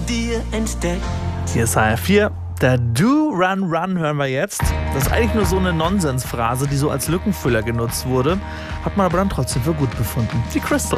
dir entdeckt. Hier ist HR4. Der Do Run Run hören wir jetzt. Das ist eigentlich nur so eine Nonsensphrase, die so als Lückenfüller genutzt wurde. Hat man aber dann trotzdem für gut befunden. Die Crystal.